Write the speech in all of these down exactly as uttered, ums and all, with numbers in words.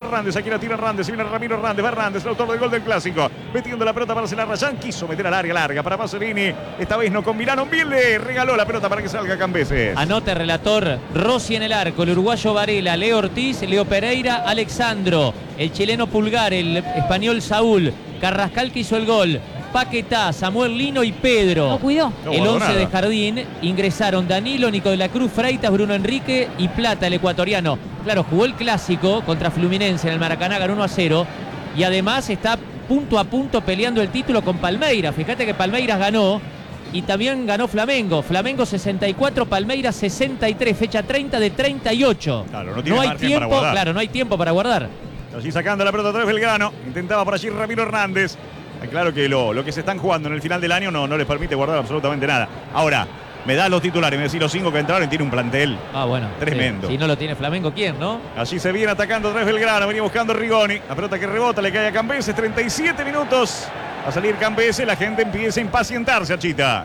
Hernández, aquí la tira Hernández, se viene Ramiro Hernández, va Hernández, el autor del gol del clásico, metiendo la pelota para hacer la Rayán, quiso meter al área larga para Pasolini, esta vez no combinaron bien, le regaló la pelota para que salga Cambeses. Anote, relator, Rossi en el arco, el uruguayo Varela, Leo Ortiz, Leo Pereira, Alexandro, el chileno Pulgar, el español Saúl, Carrascal que hizo el gol, Paquetá, Samuel Lino y Pedro. No cuidó. No El once nada. de Jardín ingresaron Danilo, Nico de la Cruz, Freitas, Bruno Enrique y Plata, el ecuatoriano. Claro, jugó el clásico contra Fluminense en el Maracaná, ganó uno a cero. Y además está punto a punto peleando el título con Palmeiras. Fíjate que Palmeiras ganó y también ganó Flamengo. Flamengo sesenta y cuatro, Palmeiras sesenta y tres, fecha treinta de treinta y ocho. Claro, no tiene no hay margen tiempo, para guardar. claro, no hay tiempo para guardar. Allí sacando la pelota otra vez Belgrano, intentaba por allí Ramiro Hernández. Claro que lo, lo que se están jugando en el final del año no, no les permite guardar absolutamente nada. Ahora, me da los titulares, me decís los cinco que entraron y tiene un plantel Ah, bueno. tremendo. Sí. Si no lo tiene Flamengo, ¿quién, no? Allí se viene atacando otra vez Belgrano, venía buscando Rigoni. La pelota que rebota, le cae a Cambeses, treinta y siete minutos. Va a salir Cambeses, la gente empieza a impacientarse, Achita.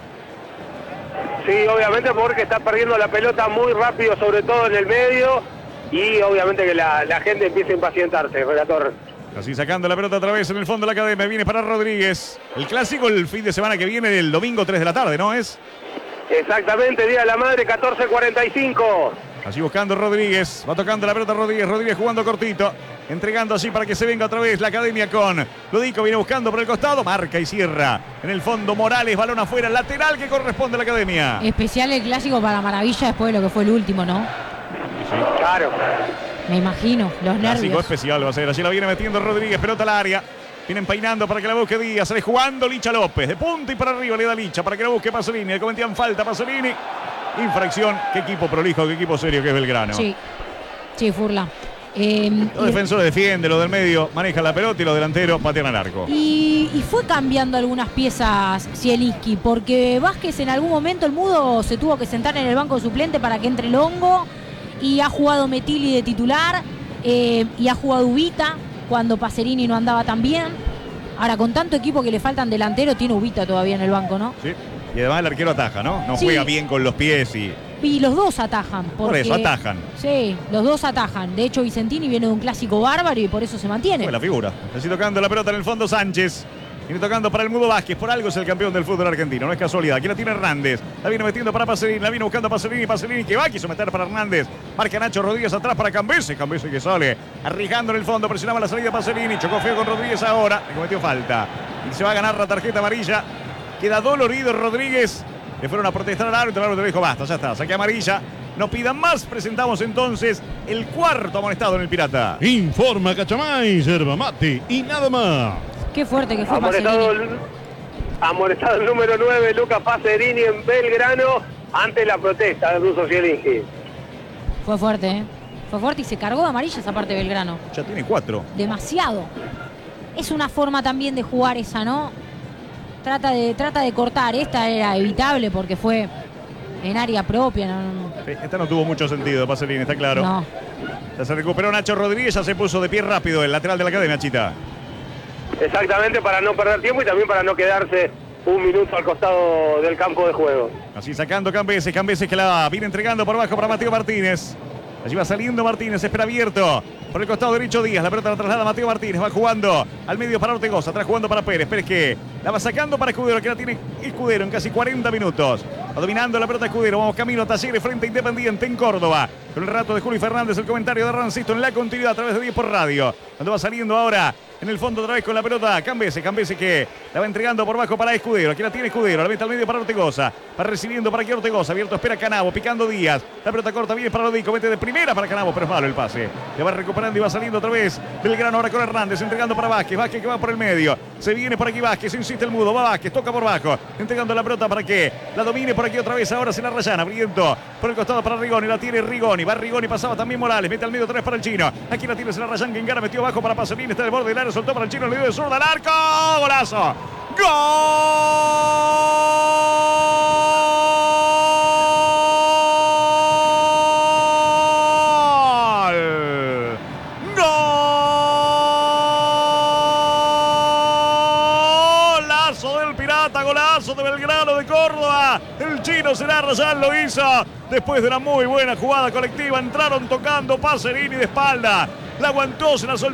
Sí, obviamente porque está perdiendo la pelota muy rápido, sobre todo en el medio. Y obviamente que la, la gente empieza a impacientarse, relator. Así sacando la pelota otra vez en el fondo de la academia. Viene para Rodríguez. El clásico el fin de semana que viene, el domingo tres de la tarde, ¿no es? Exactamente, Día de la Madre, catorce cuarenta y cinco. Allí buscando Rodríguez. Va tocando la pelota Rodríguez. Rodríguez jugando cortito. Entregando allí para que se venga otra vez la academia con Ludico. Viene buscando por el costado. Marca y cierra. En el fondo Morales. Balón afuera. Lateral que corresponde a la academia. Especial el clásico para Maravilla después de lo que fue el último, ¿no? Claro. Me imagino, los Clásico nervios. especial va a ser. Allí la viene metiendo Rodríguez. Pelota al área. Vienen peinando para que la busque Díaz. Sale jugando Licha López. De punta y para arriba le da Licha para que la busque Pasolini. Le cometían falta a Pasolini. Infracción. Qué equipo prolijo, qué equipo serio que es Belgrano. Sí, sí, Furla. Eh, Los y, defensores defienden, los del medio manejan la pelota y los delanteros patean al arco. y, y fue cambiando algunas piezas Zielinski, porque Vázquez en algún momento, el mudo, se tuvo que sentar en el banco suplente para que entre Longo, y ha jugado Metilli de titular, eh, y ha jugado Ubita cuando Pacerini no andaba tan bien. Ahora, con tanto equipo que le faltan delantero, tiene Ubita todavía en el banco, ¿no? Sí. Y además el arquero ataja, ¿no? No Sí. juega bien con los pies y... Y los dos atajan. Por porque- eso, atajan. Sí, los dos atajan. De hecho, Vicentini viene de un clásico bárbaro y por eso se mantiene. Fue la figura. Así tocando la pelota en el fondo Sánchez. Viene tocando para el Mudo Vázquez. Por algo es el campeón del fútbol argentino. No es casualidad. Aquí la tiene Hernández. La viene metiendo para Pasolini. La viene buscando Pasolini. Pasolini que va. Quiso meter para Hernández. Marca Nacho Rodríguez atrás para Cambeses. Cambeses que sale. Arriesgando en el fondo. Presionaba la salida Pasolini. Chocó feo con Rodríguez ahora. Le cometió falta. Y se va a ganar la tarjeta amarilla. Queda dolorido Rodríguez. Le fueron a protestar al árbitro. El árbitro le dijo basta. Ya está. Saque amarilla. No pidan más. Presentamos entonces el cuarto amonestado en el Pirata. Informa Cachamay, yerba mate y nada más. Qué fuerte que fue Amonestado Pacerini. el, amonestado el número nueve, Lucas Pacerini en Belgrano, ante la protesta del ruso Zielinski. Fue fuerte, ¿eh? Fue fuerte y se cargó de amarillas aparte de Belgrano. Ya tiene cuatro. Demasiado. Es una forma también de jugar esa, ¿no? Trata de, trata de cortar. Esta era evitable porque fue en área propia. No, no, Sí, esta no tuvo mucho sentido, Pasolini, está claro. no. Ya se recuperó Nacho Rodríguez, ya se puso de pie rápido el lateral de la academia, Chita. Exactamente, para no perder tiempo y también para no quedarse un minuto al costado del campo de juego. Así sacando Cambeses, Cambeses que la viene entregando por abajo para Mateo Martínez. Allí va saliendo Martínez, espera abierto. Por el costado derecho Díaz, la pelota la traslada a Mateo Martínez, va jugando al medio para Ortegoza, atrás jugando para Pérez. Pérez que la va sacando para Escudero, que la tiene Escudero en casi cuarenta minutos. Va dominando la pelota Escudero, vamos camino a Talleres frente a Independiente en Córdoba. Con el rato de Juli Fernández, el comentario de Rancisto en la continuidad a través de diez por radio. Cuando va saliendo ahora en el fondo otra vez con la pelota Cambeses, Cambeses que la va entregando por bajo para Escudero. Aquí la tiene Escudero, la mete al medio para Ortegoza. Va recibiendo para aquí Ortegoza, abierto espera Canavo, picando Díaz. La pelota corta, viene para Lodico, mete de primera para Canavo, pero es malo el pase. Le va recuperando y va saliendo otra vez Belgrano ahora con Hernández, entregando para Vázquez. Vázquez que va por el medio. Se viene por aquí Vázquez, insiste el Mudo, va Vázquez, toca por bajo. Entregando la pelota para que la domine por aquí otra vez. Ahora se la Rayana, abriendo por el costado para Rigoni, la tiene Rigoni. Va Rigoni, pasaba también Morales, mete al medio otra vez para el chino. Aquí la tiene se la Rayana, que encara, metió abajo para Pasolini, está del borde del área, soltó para el chino, le dio de zurda al arco. ¡Golazo! ¡Gol! Golazo del Pirata, golazo de Belgrano de Córdoba. El chino Será ya lo hizo después de una muy buena jugada colectiva. Entraron tocando Pacerini de espalda. La aguantó, se la soltó.